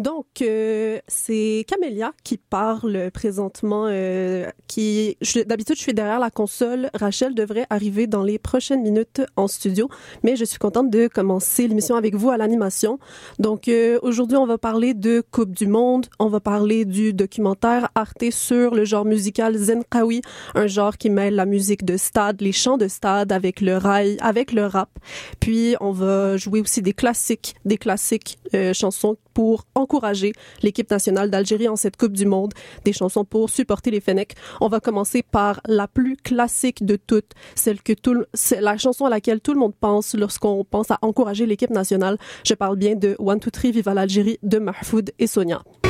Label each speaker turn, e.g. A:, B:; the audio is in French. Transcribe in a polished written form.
A: Donc, c'est Camélia qui parle présentement. D'habitude, je suis derrière la console. Rachel devrait arriver dans les prochaines minutes en studio, mais je suis contente de commencer l'émission avec vous à l'animation. Donc, aujourd'hui, on va parler de Coupe du Monde. On va parler du documentaire Arte sur le genre musical Zenkawi, un genre qui mêle la musique de stade, les chants de stade avec le rail, avec le rap. Puis, on va jouer aussi des classiques chansons pour encourager l'équipe nationale d'Algérie en cette Coupe du Monde, des chansons pour supporter les Fennecs. On va commencer par la plus classique de toutes, c'est la chanson à laquelle tout le monde pense lorsqu'on pense à encourager l'équipe nationale. Je parle bien de One, Two, Three, Viva l'Algérie de Mahfoud et Sonia.